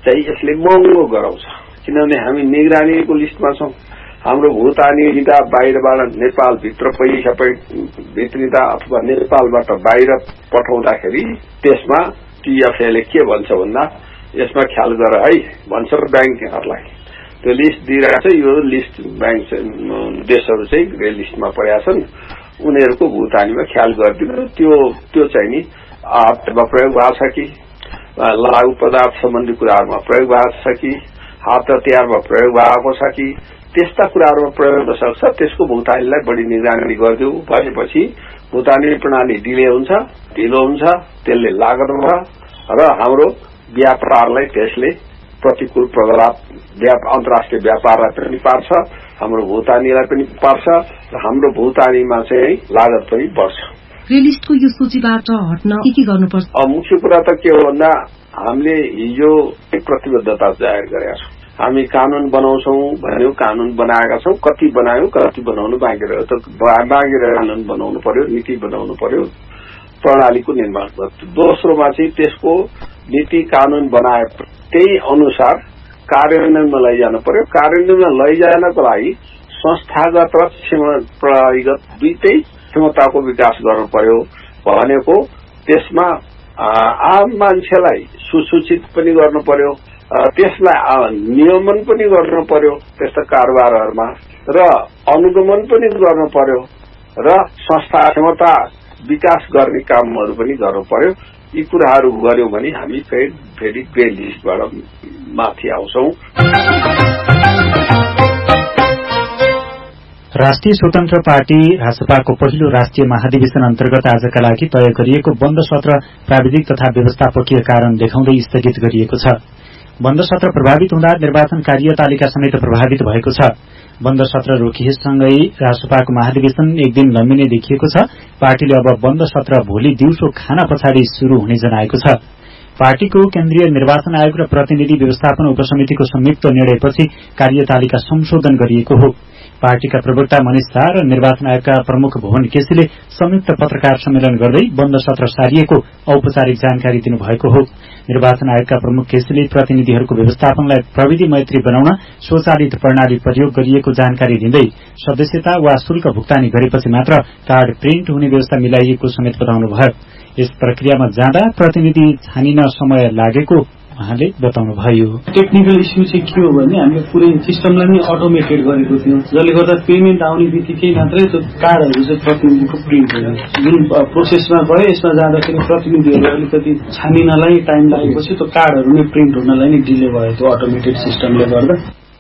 चाहिँ यसले महँगो गराउँछ किनभने हामी निगरानीको लिस्टमा छौं हाम्रो भुक्तानी दिँदा बाहिरबाट नेपालभित्र पैसा भित्रिँदा अथवा नेपालबाट बाहिर पठाउँदाखेरि त्यसमा टीएफएले के भन्छ भन्दा यसमा ख्याल गर है भन्छ ब्याङ्कहरूलाई त्यो लिस्ट दिइरहेको छ यो लिस्ट ब्याङ्क देशहरू चाहिँ ग्रे लिस्टमा परेका छन् उनीहरूको भुक्तानीमा ख्याल गरिदिनु त्यो चाहिँ नि प्रयोग भएको छ कि लागू पदार्थ सम्बन्धी कुराहरूमा प्रयोग भएको छ कि हात हतियारमा प्रयोग भएको छ कि त्यस्ता कुराहरूमा प्रयोग हुन सक्छ त्यसको भुक्तानीलाई बढी निगरानी गरिदेऊ भएपछि भुक्तानी प्रणाली ढिलो हुन्छ त्यसले लागत हुन्छ र हाम्रो व्यापारलाई त्यसले प्रतिकूल प्रभाव अन्तर्राष्ट्रिय व्यापारलाई पनि पार्छ हाम्रो भुक्तानीलाई पनि पार्छ र हाम्रो भुक्तानीमा चाहिँ लागत पनि बढ्छ रेलिस्टको यो सूचीबाट हट्न के गर्नुपर्छ मुख्य कुरा त के हो भन्दा हामीले हिजो प्रतिबद्धता जाहेर गरेका छौं हामी कानून बनाउँछौं भन्यौ कानून बनाएका छौं कति बनायौं कति बनाउनु बाँकी रह्यो त बाँकी रह्यो कानून बनाउनु पर्यो नीति बनाउनु पर्यो प्रणालीको निर्माण गर्नु दोस्रोमा चाहिँ त्यसको नीति कानून बनाए त्यही अनुसार कार्यान्वयनमा लैजानु पर्यो कार्यान्वयनमा लैजानको लागि संस्थागत र प्रणालीगत दुईटै क्षमताको विकास गर्नु पर्यो भनेको त्यसमा आम मान्छेलाई सुसूचित पनि गर्नु पर्यो त्यसलाई नियमन पनि गर्नु पर्यो त्यस्ता कारोबारहरूमा र अनुगमन पनि गर्नु पर्यो र संस्था क्षमता विकास गर्ने कामहरू पनि गर्नु पर्यो यी कुराहरू गर्यौं भने हामी फेरि ग्रे लिस्टबाट माथि आउँछौं राष्ट्रिय स्वतन्त्र पार्टी रासपाको पहिलो राष्ट्रिय महाधिवेशन अन्तर्गत आजका लागि तय गरिएको बन्द सत्र प्राविधिक तथा व्यवस्थापकीय कारण देखाउँदै स्थगित गरिएको छ बन्द सत्र प्रभावित हुँदा निर्वाचन कार्यतालिका समेत प्रभावित भएको छ बन्द सत्र रोकिएसँगै रासपाको महाधिवेशन एक दिन लम्बिने देखिएको छ पार्टीले अब बन्द सत्र भोलि दिउँसो खाना पछाडि शुरू हुने जनाएको छ पार्टीको केन्द्रीय निर्वाचन आयोग र प्रतिनिधि व्यवस्थापन उपसमितिको संयुक्त निर्णयपछि कार्यतालिका संशोधन गरिएको हो पार्टीका प्रवक्ता मनिष शाह र निर्वाचन आयोगका प्रमुख भुवन केसीले संयुक्त पत्रकार सम्मेलन गर्दै बन्द सत्र सारिएको औपचारिक जानकारी दिनुभएको हो निर्वाचन आयोगका प्रमुख केसीले प्रतिनिधिहरूको व्यवस्थापनलाई प्रविधि मैत्री बनाउन स्वचालित प्रणाली प्रयोग गरिएको जानकारी दिँदै सदस्यता वा शुल्क भुक्तानी गरेपछि मात्र कार्ड प्रिन्ट हुने व्यवस्था मिलाइएको समेत बताउनुभयो यस प्रक्रियामा जाँदा प्रतिनिधि छानिन समय लागेको उहाँले बताउनुभयो टेक्निकल इस्यु चाहिँ के हो भने हामीले पुरै सिस्टमलाई नै अटोमेटेड गरेको थियौं जसले गर्दा पेमेन्ट आउने बित्तिकै मात्रै त्यो कार्डहरू चाहिँ प्रतिनिधिको प्रिन्ट हुन्छ जुन प्रोसेसमा गयो यसमा जाँदाखेरि प्रतिनिधिहरू अलिकति छानिनलाई टाइम लागेपछि त्यो कार्डहरू नै प्रिन्ट हुनलाई नै डिले भयो त्यो अटोमेटेड सिस्टमले गर्दा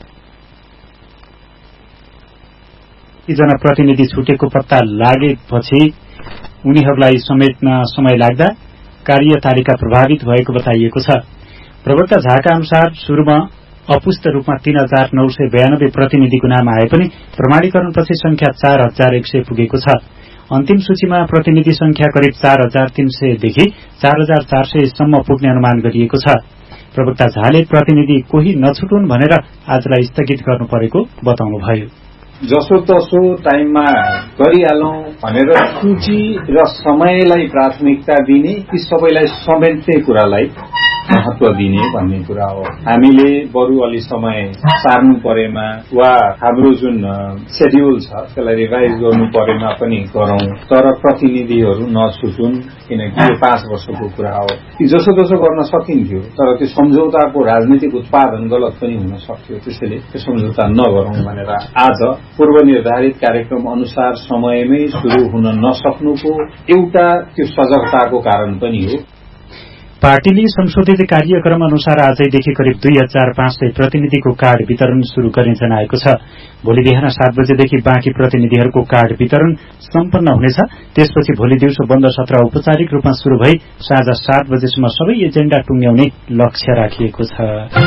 एकजना प्रतिनिधि छुटेको पत्ता लागेपछि उनीहरूलाई समेट्न समय लाग्दा कार्यतालिका प्रभावित भएको बताइएको छ प्रवक्ता झाका अनुसार शुरूमा अपुष्ट रूपमा 3992 प्रतिनिधिको नाम आए पनि प्रमाणीकरणपछि संख्या 4100 पुगेको छ अन्तिम सूचीमा प्रतिनिधि संख्या करिब 4300 देखि 4400 सम्म पुग्ने अनुमान गरिएको छ प्रवक्ता झाले प्रतिनिधि कोही नछुटुन् भनेर आजलाई स्थगित गर्नु परेको बताउनुभयो जसो तसो टाइममा गरिहालौं भनेर सूची र समयलाई प्राथमिकता दिने ती सबैलाई समेट्ने कुरालाई महत्व दिने भन्ने कुरा हो हामीले बरु अलि समय सार्नु परेमा वा हाम्रो जुन शेड्युल छ त्यसलाई रिभाइज गर्नु परेमा पनि गरौं तर प्रतिनिधिहरू नछुटुन् किनकि यो 5 वर्षको कुरा हो ती जसो तसो गर्न सकिन्थ्यो तर त्यो सम्झौताको राजनीतिक उत्पादन गलत पनि हुन सक्थ्यो त्यसैले त्यो सम्झौता नगरौं भनेर आज पूर्व निर्धारित कार्यक्रम अनुसार समयमै शुरू हुन नसक्नुको एउटा त्यो सजगताको कारण पनि हो पार्टीले संशोधित कार्यक्रम अनुसार आजैदेखि करिब 2500 प्रतिनिधिको कार्ड वितरण शुरू गर्ने जनाएको छ भोलि बिहान 7 बजेदेखि बाँकी प्रतिनिधिहरूको कार्ड वितरण सम्पन्न हुनेछ त्यसपछि भोलि दिउँसो बन्द सत्र औपचारिक रूपमा शुरू भई साँझ 7 बजेसम्म सबै एजेण्डा टुङ्ग्याउने लक्ष्य राखिएको छ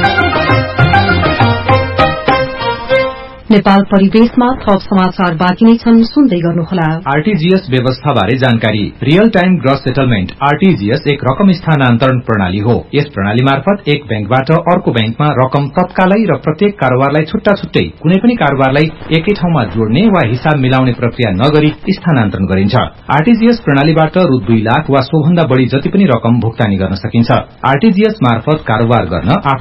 नेपाल परिवेशमा थप समाचार बाँकी नै छन् सुन्दै गर्नुहोला आरटीजीएस व्यवस्थाबारे जानकारी real time gross settlement RTGS एक रकम स्थानान्तरण प्रणाली हो यस प्रणाली मार्फत एक बैंकबाट अर्को बैंकमा रकम तत्कालै र प्रत्येक कारोबारलाई छुट्टा छुट्टै कुनै पनि कारोबारलाई एकै ठाउँमा जोड्ने वा हिसाब मिलाउने प्रक्रिया नगरी स्थानान्तरण गरिन्छ आरटीजीएस प्रणालीबाट रु 2 लाख वा सोभन्दा बढ़ी जति पनि रकम भुक्तानी गर्न सकिन्छ आरटीजीएस मार्फत कारोबार गर्न